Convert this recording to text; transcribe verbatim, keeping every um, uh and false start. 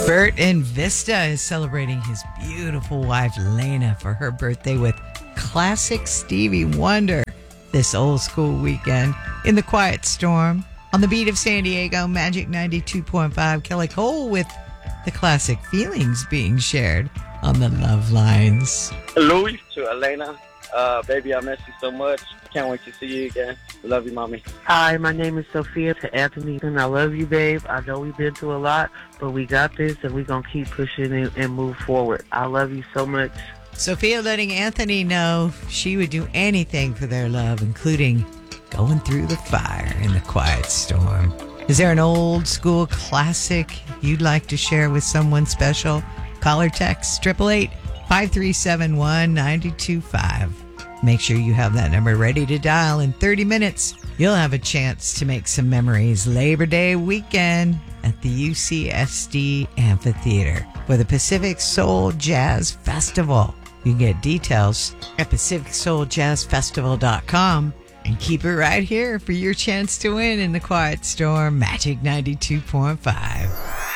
Bert in Vista is celebrating his beautiful wife, Lena, for her birthday with classic Stevie Wonder this old school weekend in the Quiet Storm. On the beat of San Diego, Magic ninety-two point five, Kelly Cole with the classic Feelings being shared on the Love Lines. Louis to Elena. Uh, baby, I miss you so much. Can't wait to see you again. Love you, mommy. Hi, my name is Sophia to Anthony, and I love you, babe. I know we've been through a lot, but we got this, and we're going to keep pushing and, and move forward. I love you so much. Sophia letting Anthony know she would do anything for their love, including going through the fire in the Quiet Storm. Is there an old school classic you'd like to share with someone special? Call or text eight eight eight, five three seven one, nine two five. Make sure you have that number ready to dial. In thirty minutes, you'll have a chance to make some memories Labor Day weekend at the U C S D Amphitheater for the Pacific Soul Jazz Festival. You can get details at pacific soul jazz festival dot com and keep it right here for your chance to win in the Quiet Storm Magic ninety-two point five.